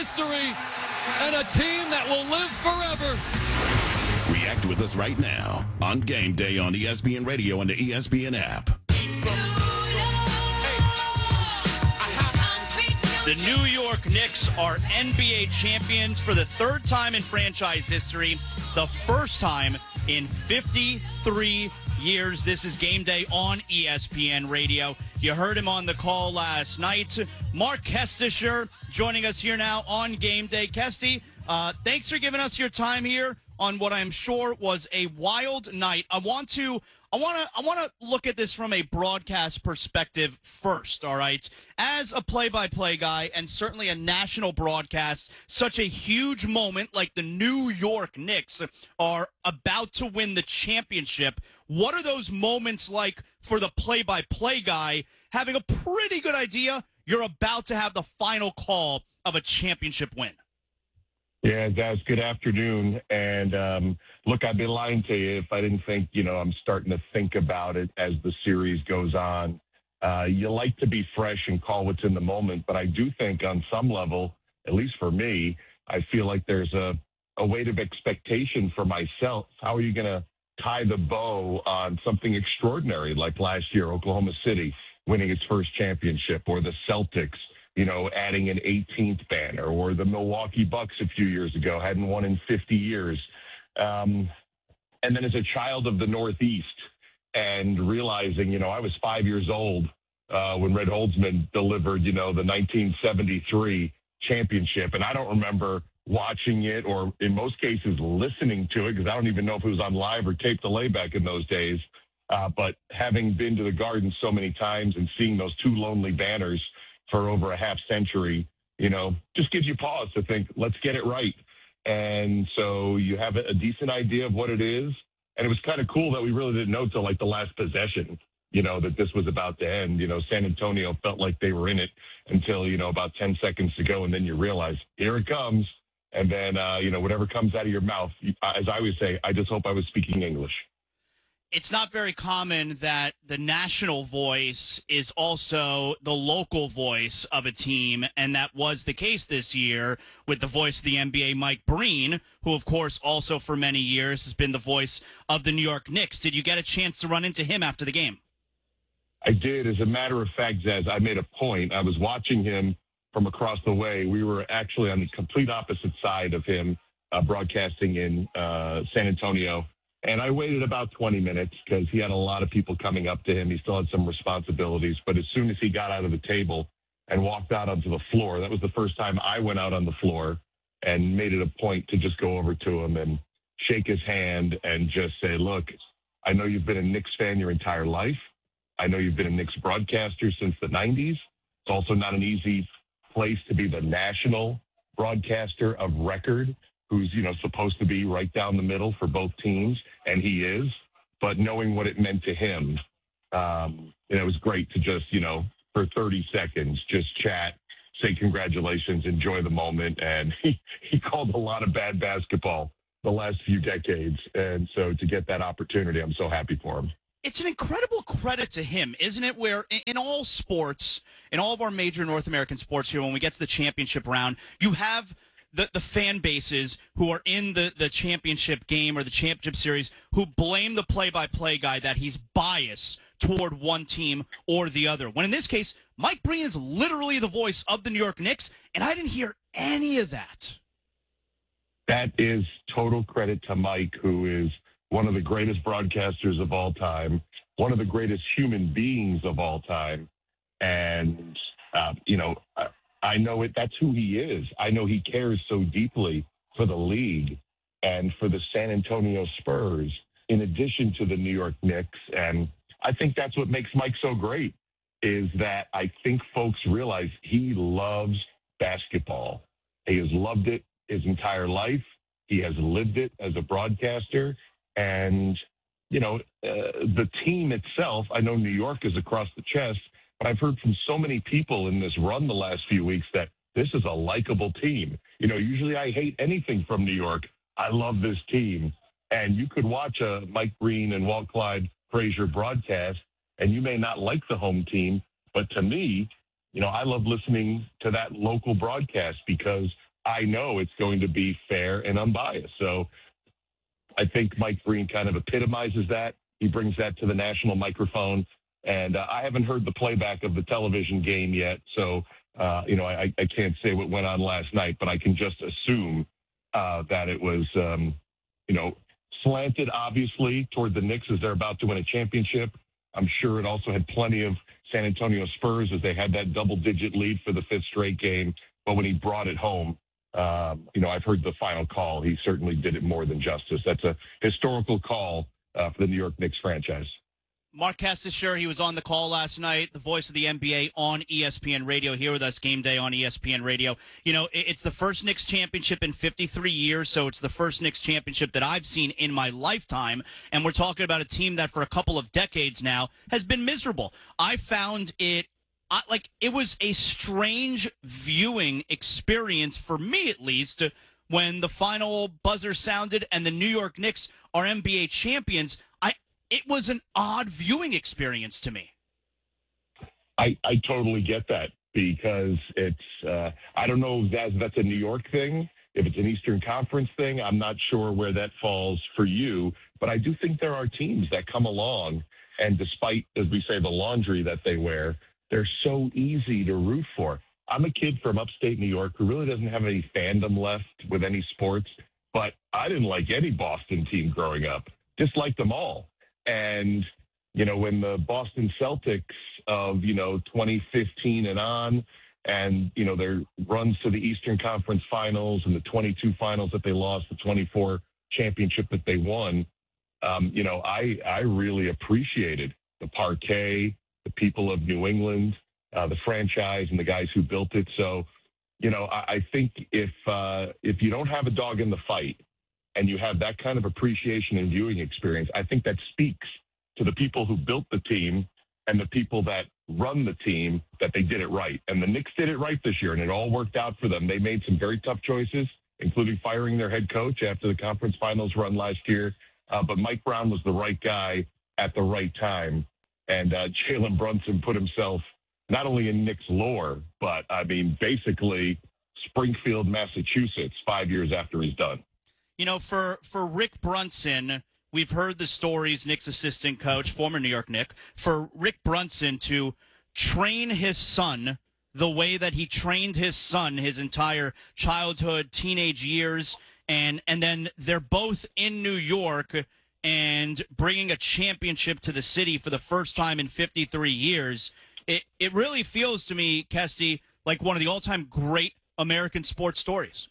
history and a team that will live forever. React with us right now on Game Day on ESPN Radio and the ESPN app. The New York Knicks are NBA champions for the third time in franchise history, the first time in 53 years. This is Game Day on ESPN Radio. You heard him on the call last night. Mark Kestisher joining us here now on Game Day. Kesty, thanks for giving us your time here on what I'm sure was a wild night. I want to look at this from a broadcast perspective first, all right? As a play-by-play guy and certainly a national broadcast, such a huge moment like the New York Knicks are about to win the championship. What are those moments like for the play-by-play guy having a pretty good idea you're about to have the final call of a championship win? Yeah, guys, good afternoon. And look, I'd be lying to you if I didn't think, I'm starting to think about it as the series goes on. You like to be fresh and call what's in the moment, but I do think on some level, at least for me, I feel like there's a weight of expectation for myself. How are you going to tie the bow on something extraordinary like last year, Oklahoma City winning its first championship, or the Celtics, adding an 18th banner, or the Milwaukee Bucks a few years ago hadn't won in 50 years. And then as a child of the Northeast and realizing, I was 5 years old when Red Holzman delivered, the 1973 championship. And I don't remember watching it or in most cases listening to it, because I don't even know if it was on live or tape delay back in those days. But having been to the Garden so many times and seeing those two lonely banners for over a half century, just gives you pause to think, let's get it right. And so you have a decent idea of what it is. And it was kind of cool that we really didn't know till like the last possession, that this was about to end. San Antonio felt like they were in it until, about 10 seconds to go. And then you realize, here it comes. And then, whatever comes out of your mouth, as I always say, I just hope I was speaking English. It's not very common that the national voice is also the local voice of a team, and that was the case this year with the voice of the NBA, Mike Breen, who, of course, also for many years has been the voice of the New York Knicks. Did you get a chance to run into him after the game? I did. As a matter of fact, Zaz, I made a point. I was watching him from across the way. We were actually on the complete opposite side of him, broadcasting in San Antonio. And I waited about 20 minutes because he had a lot of people coming up to him. He still had some responsibilities. But as soon as he got out of the table and walked out onto the floor, that was the first time I went out on the floor and made it a point to just go over to him and shake his hand and just say, look, I know you've been a Knicks fan your entire life. I know you've been a Knicks broadcaster since the 90s. It's also not an easy place to be the national broadcaster of record, who's, supposed to be right down the middle for both teams, and he is. But knowing what it meant to him, it was great to just, for 30 seconds, just chat, say congratulations, enjoy the moment. And he called a lot of bad basketball the last few decades. And so to get that opportunity, I'm so happy for him. It's an incredible credit to him, isn't it, where in all sports, in all of our major North American sports here, when we get to the championship round, you have the fan bases who are in the championship game or the championship series who blame the play-by-play guy that he's biased toward one team or the other. When in this case, Mike Breen is literally the voice of the New York Knicks, and I didn't hear any of that. That is total credit to Mike, who is one of the greatest broadcasters of all time, one of the greatest human beings of all time. And, I know it. That's who he is. I know he cares so deeply for the league and for the San Antonio Spurs, in addition to the New York Knicks. And I think that's what makes Mike so great, is that I think folks realize he loves basketball. He has loved it his entire life. He has lived it as a broadcaster. And, the team itself, I know New York is across the chest, but I've heard from so many people in this run the last few weeks that this is a likable team. Usually I hate anything from New York. I love this team. And you could watch a Mike Breen and Walt Clyde Frazier broadcast, and you may not like the home team, but to me, I love listening to that local broadcast because I know it's going to be fair and unbiased. So I think Mike Breen kind of epitomizes that. He brings that to the national microphone. And I haven't heard the playback of the television game yet. So, I can't say what went on last night, but I can just assume that it was, slanted, obviously, toward the Knicks as they're about to win a championship. I'm sure it also had plenty of San Antonio Spurs as they had that double-digit lead for the fifth straight game. But when he brought it home, I've heard the final call. He certainly did it more than justice. That's a historical call for the New York Knicks franchise. Mark Castasciore, he was on the call last night, the voice of the NBA on ESPN Radio, here with us game day on ESPN Radio. It's the first Knicks championship in 53 years, so it's the first Knicks championship that I've seen in my lifetime, and we're talking about a team that for a couple of decades now has been miserable. I found it was a strange viewing experience, for me at least, when the final buzzer sounded and the New York Knicks are NBA champions. It was an odd viewing experience to me. I totally get that because it's, I don't know if that's a New York thing. If it's an Eastern Conference thing, I'm not sure where that falls for you. But I do think there are teams that come along, and despite, as we say, the laundry that they wear, they're so easy to root for. I'm a kid from upstate New York who really doesn't have any fandom left with any sports, but I didn't like any Boston team growing up. Disliked them all. And, when the Boston Celtics of, 2015 and on, and, their runs to the Eastern Conference Finals and the 22 finals that they lost, the 24 championship that they won, I really appreciated the parquet, the people of New England, the franchise, and the guys who built it. So, I think if you don't have a dog in the fight, and you have that kind of appreciation and viewing experience, I think that speaks to the people who built the team and the people that run the team that they did it right. And the Knicks did it right this year, and it all worked out for them. They made some very tough choices, including firing their head coach after the conference finals run last year. But Mike Brown was the right guy at the right time. And Jalen Brunson put himself not only in Knicks lore, but, basically Springfield, Massachusetts, 5 years after he's done. For Rick Brunson, we've heard the stories, Knicks assistant coach, former New York Knick, for Rick Brunson to train his son the way that he trained his son his entire childhood, teenage years, and then they're both in New York and bringing a championship to the city for the first time in 53 years. It really feels to me, Kesty, like one of the all-time great American sports stories.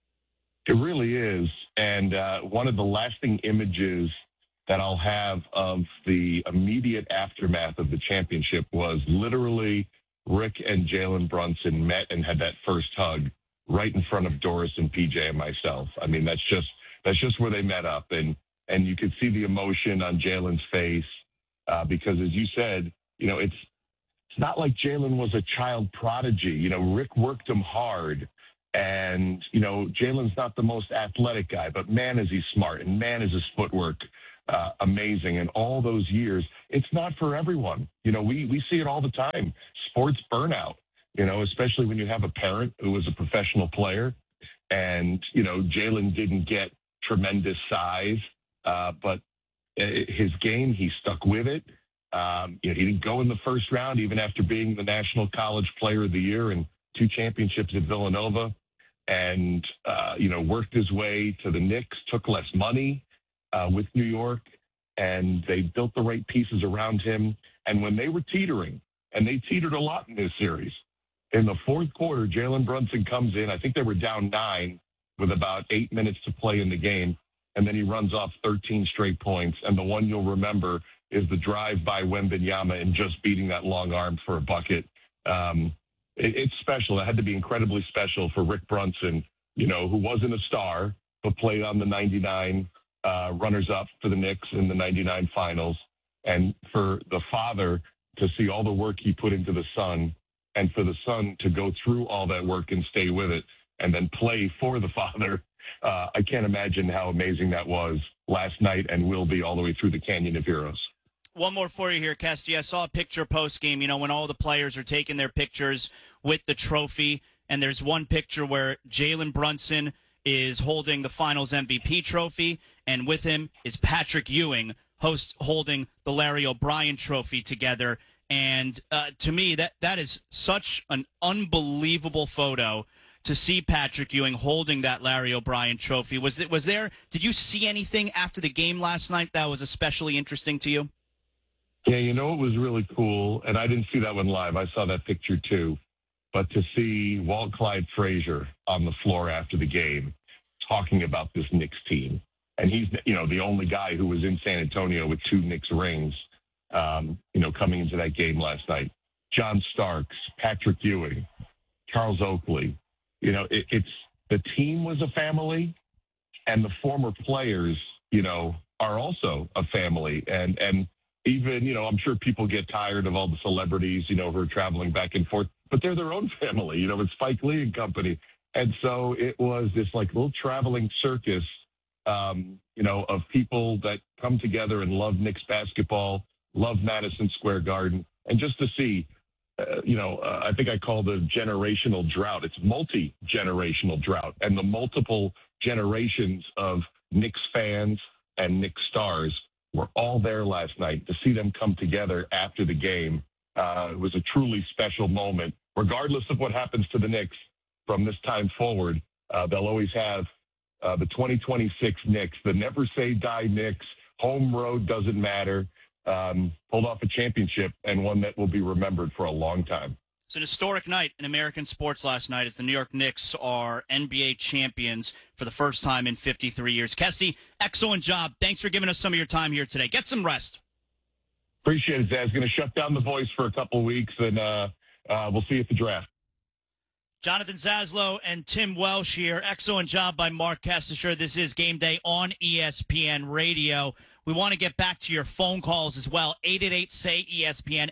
It really is. And one of the lasting images that I'll have of the immediate aftermath of the championship was literally Rick and Jalen Brunson met and had that first hug right in front of Doris and PJ and myself. That's just where they met up. And you could see the emotion on Jalen's face because, as you said, it's not like Jalen was a child prodigy. Rick worked him hard. And, Jalen's not the most athletic guy, but man, is he smart, and man, is his footwork amazing. And all those years, it's not for everyone. We see it all the time. Sports burnout, especially when you have a parent who was a professional player. And, Jalen didn't get tremendous size, but his game, he stuck with it. He didn't go in the first round, even after being the National College Player of the Year and 2 championships at Villanova. And, worked his way to the Knicks, took less money with New York, and they built the right pieces around him. And when they were teetering, and they teetered a lot in this series, in the fourth quarter, Jalen Brunson comes in. I think they were down 9 with about 8 minutes to play in the game, and then he runs off 13 straight points. And the one you'll remember is the drive by Wembanyama and just beating that long arm for a bucket. It's special. It had to be incredibly special for Rick Brunson, who wasn't a star, but played on the 99 runners-up for the Knicks in the 99 finals. And for the father to see all the work he put into the son, and for the son to go through all that work and stay with it, and then play for the father, I can't imagine how amazing that was last night and will be all the way through the Canyon of Heroes. One more for you here, Kesty. I saw a picture post-game, when all the players are taking their pictures with the trophy. and there's one picture where Jalen Brunson is holding the Finals MVP trophy, and with him is Patrick Ewing holding the Larry O'Brien trophy together. And to me, that is such an unbelievable photo to see Patrick Ewing holding that Larry O'Brien trophy. Did you see anything after the game last night that was especially interesting to you? Yeah, it was really cool, and I didn't see that one live. I saw that picture too. But to see Walt Clyde Frazier on the floor after the game talking about this Knicks team, and he's, the only guy who was in San Antonio with 2 Knicks rings, coming into that game last night. John Starks, Patrick Ewing, Charles Oakley. It's the team was a family, and the former players, are also a family. And even, I'm sure people get tired of all the celebrities, who are traveling back and forth, but they're their own family. It's Spike Lee and company. And so it was this little traveling circus, of people that come together and love Knicks basketball, love Madison Square Garden, and just to see, I think I called it a generational drought. It's multi-generational drought, and the multiple generations of Knicks fans and Knicks stars were all there last night. To see them come together after the game, it was a truly special moment. Regardless of what happens to the Knicks from this time forward, they'll always have the 2026 Knicks, the never say die Knicks. Home road doesn't matter. Pulled off a championship, and one that will be remembered for a long time. It's an historic night in American sports last night as the New York Knicks are NBA champions for the first time in 53 years. Kesty, excellent job. Thanks for giving us some of your time here today. Get some rest. Appreciate it, Zaz. Going to shut down the voice for a couple of weeks, and we'll see you at the draft. Jonathan Zaslow and Tim Welsh here. Excellent job by Mark Kestisher. This is Game Day on ESPN Radio. We want to get back to your phone calls as well. 888-SAY-ESPN,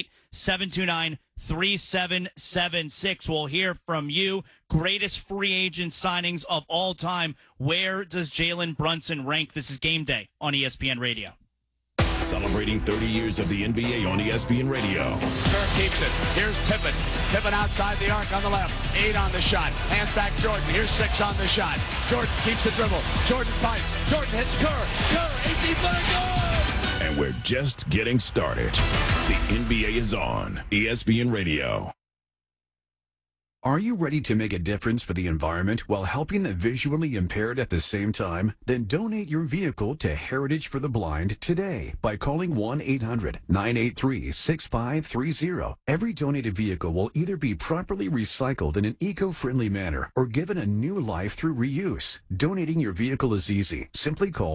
888-729-3776. We'll hear from you. Greatest free agent signings of all time. Where does Jalen Brunson rank? This is Game Day on ESPN Radio. Celebrating 30 years of the NBA on ESPN Radio. Kerr keeps it. Here's Pippen. Pippen outside the arc on the left. 8 on the shot. Hands back Jordan. Here's 6 on the shot. Jordan keeps the dribble. Jordan fights. Jordan hits Kerr. Kerr, 18-footer, goal! And we're just getting started. The NBA is on ESPN Radio. Are you ready to make a difference for the environment while helping the visually impaired at the same time? Then donate your vehicle to Heritage for the Blind today by calling 1-800-983-6530. Every donated vehicle will either be properly recycled in an eco-friendly manner or given a new life through reuse. Donating your vehicle is easy. Simply call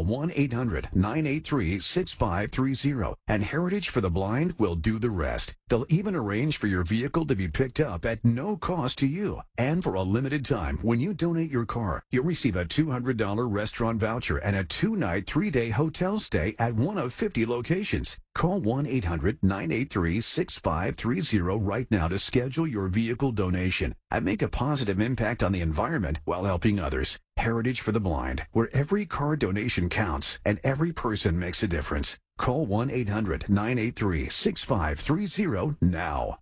1-800-983-6530 and Heritage for the Blind will do the rest. They'll even arrange for your vehicle to be picked up at no cost to you. And for a limited time, when you donate your car, you'll receive a $200 restaurant voucher and a 2-night, 3-day hotel stay at one of 50 locations. Call 1-800-983-6530 right now to schedule your vehicle donation and make a positive impact on the environment while helping others. Heritage for the Blind, where every car donation counts and every person makes a difference. Call 1-800-983-6530 now.